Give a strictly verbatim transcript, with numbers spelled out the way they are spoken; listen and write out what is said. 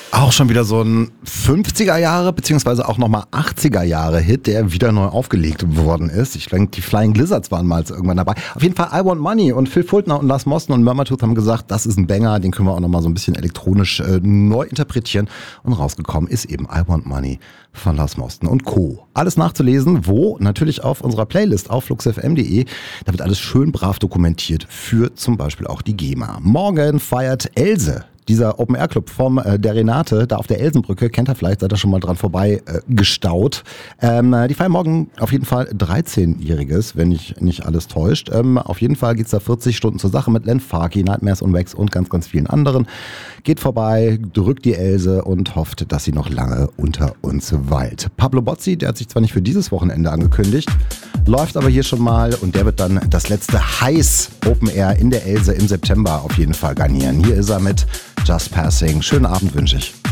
Auch schon wieder so ein fünfziger Jahre beziehungsweise auch nochmal achtziger Jahre Hit, der wieder neu aufgelegt worden ist. Ich denke, die Flying Lizards waren mal irgendwann dabei. Auf jeden Fall I Want Money und Phil Fultner und Lars Mosten und Murmatooth haben gesagt, das ist ein Banger, den können wir auch nochmal so ein bisschen elektronisch äh, neu interpretieren. Und rausgekommen ist eben I Want Money von Lars Mosten und Co. Alles nachzulesen, wo? Natürlich auf unserer Playlist auf flux f m punkt de. Da wird alles schön brav dokumentiert für zum Beispiel auch die GEMA. Morgen feiert Else. Dieser Open-Air-Club von äh, der Renate, da auf der Elsenbrücke, kennt ihr vielleicht, seid ihr schon mal dran vorbei äh, gestaut. Ähm, die feiern morgen auf jeden Fall dreizehnjähriges, wenn mich nicht alles täuscht. Ähm, auf jeden Fall geht's da vierzig Stunden zur Sache mit Len Farky, Nightmares und Wax und ganz, ganz vielen anderen. Geht vorbei, drückt die Else und hofft, dass sie noch lange unter uns weilt. Pablo Bozzi, der hat sich zwar nicht für dieses Wochenende angekündigt, läuft aber hier schon mal und der wird dann das letzte Heiß Open Air in der Else im September auf jeden Fall garnieren. Hier ist er mit Just Passing. Schönen Abend wünsche ich.